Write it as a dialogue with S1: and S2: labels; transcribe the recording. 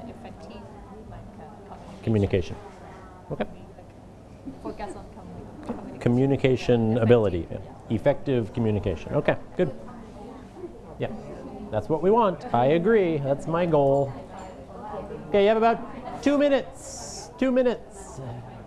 S1: effective
S2: communication. Okay.
S1: Focus on communication.
S2: Communication ability. Effective communication. Okay, good. Yeah, that's what we want. I agree. That's my goal. Okay, you have about 2 minutes. 2 minutes.